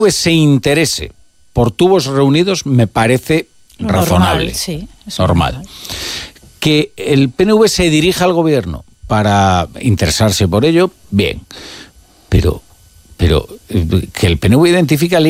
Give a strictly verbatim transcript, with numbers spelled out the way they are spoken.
Pues se interese por tubos reunidos me parece normal, razonable, sí, es normal. normal. Que el P N V se dirija al gobierno para interesarse por ello, bien, pero, pero que el P N V identifique